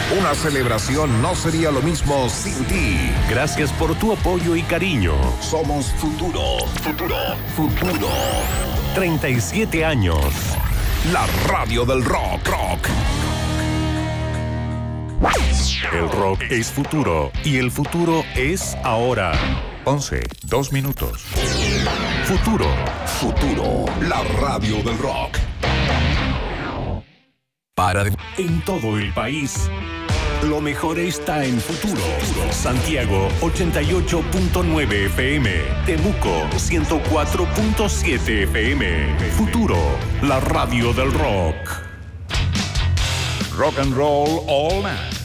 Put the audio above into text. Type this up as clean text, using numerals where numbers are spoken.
Una celebración no sería lo mismo sin ti. Gracias por tu apoyo y cariño. Somos Futuro. 37 años. La radio del rock. El rock es futuro y el futuro es ahora. 11:02 minutos. Futuro, la radio del rock. En todo el país, lo mejor está en Futuro. Santiago 88.9 FM, Temuco 104.7 FM. Futuro, la radio del rock. Rock and roll all night.